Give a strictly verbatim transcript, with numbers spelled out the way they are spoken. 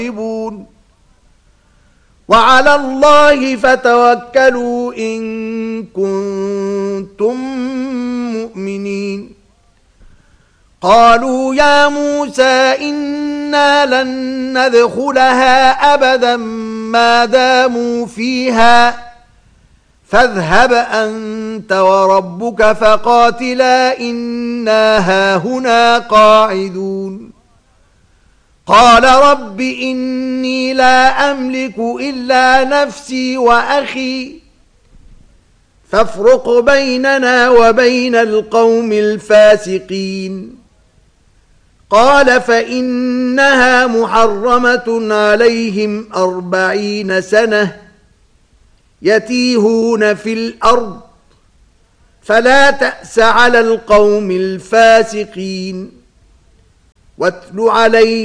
وعلى الله فتوكلوا إن كنتم مؤمنين قالوا يا موسى إنا لن ندخلها أبدا ما داموا فيها فاذهب أنت وربك فقاتلا إنا هاهنا قاعدون قال رب إني لا أملك إلا نفسي وأخي فافرق بيننا وبين القوم الفاسقين قال فإنها محرمة عليهم أربعين سنة يتيهون في الأرض فلا تأس على القوم الفاسقين واتل عليهم